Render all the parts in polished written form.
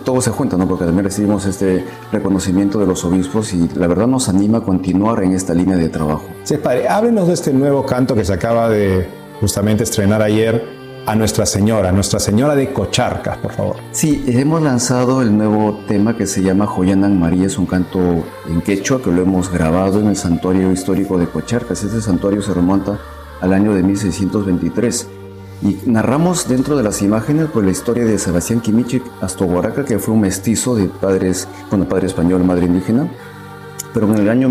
todo se junta, ¿no? Porque también recibimos este reconocimiento de los obispos y la verdad nos anima a continuar en esta línea de trabajo. Sí, padre, háblenos de este nuevo canto que se acaba de justamente estrenar ayer, a Nuestra Señora de Cocharcas, por favor. Sí, hemos lanzado el nuevo tema que se llama Joyanan María, es un canto en quechua que lo hemos grabado en el santuario histórico de Cocharcas. Este santuario se remonta al año de 1623 y narramos dentro de las imágenes pues, la historia de Sebastián Quimichi Astoguaraca, que fue un mestizo de padre español, madre indígena, pero en el año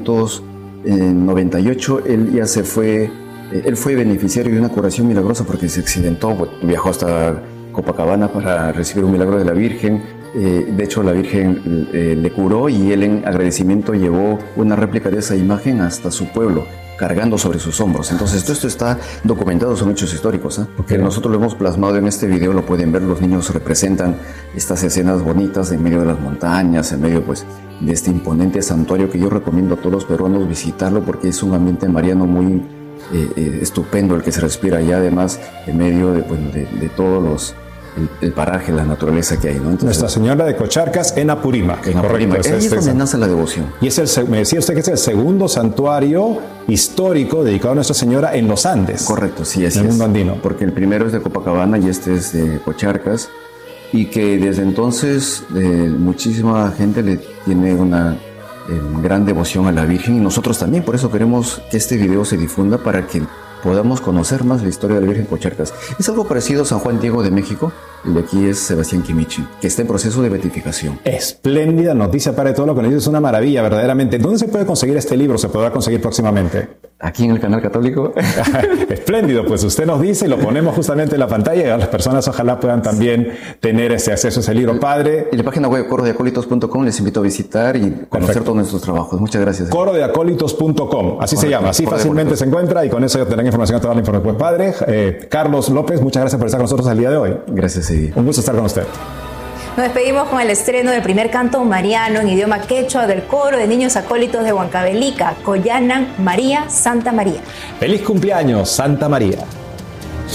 1598 él ya se fue. Él fue beneficiario de una curación milagrosa porque se accidentó, viajó hasta Copacabana para recibir un milagro de la Virgen. De hecho, la Virgen le curó y él en agradecimiento llevó una réplica de esa imagen hasta su pueblo, cargando sobre sus hombros. Entonces, todo esto está documentado, son hechos históricos. Okay. Nosotros lo hemos plasmado en este video, lo pueden ver, los niños representan estas escenas bonitas en medio de las montañas, en medio pues, de este imponente santuario que yo recomiendo a todos los peruanos visitarlo porque es un ambiente mariano muy estupendo el que se respira allá, además en medio de todos el paraje, la naturaleza que hay, ¿no? Entonces, Nuestra Señora de Cocharcas en Apurímac. En Apurímac, ahí es donde nace la devoción. Y me decía usted que es el segundo santuario histórico dedicado a Nuestra Señora en los Andes. Correcto, sí, así es. En el mundo andino. Porque el primero es de Copacabana y este es de Cocharcas, y que desde entonces muchísima gente le tiene una gran devoción a la Virgen y nosotros también, por eso queremos que este video se difunda para que podamos conocer más la historia de la Virgen Cocharcas. Es algo parecido a San Juan Diego de México, el de aquí es Sebastián Quimichi, que está en proceso de beatificación. Espléndida noticia, padre, todo lo que nos dice es una maravilla, verdaderamente. ¿Dónde se puede conseguir este libro? ¿Se podrá conseguir próximamente? Aquí en el canal católico. Espléndido, pues usted nos dice y lo ponemos justamente en la pantalla y a las personas ojalá puedan también tener ese acceso a ese libro, padre. En la página web corodeacolitos.com les invito a visitar y conocer todos nuestros trabajos. Muchas gracias. Corodeacolitos.com, así se llama, así fácilmente se encuentra y con eso tendrán información a toda la información. Pues padre, Carlos López, muchas gracias por estar con nosotros el día de hoy. Gracias, Eddie. Un gusto estar con usted. Nos despedimos con el estreno del primer canto mariano en idioma quechua del coro de niños acólitos de Huancavelica, Joyanan María, Santa María. ¡Feliz cumpleaños, Santa María!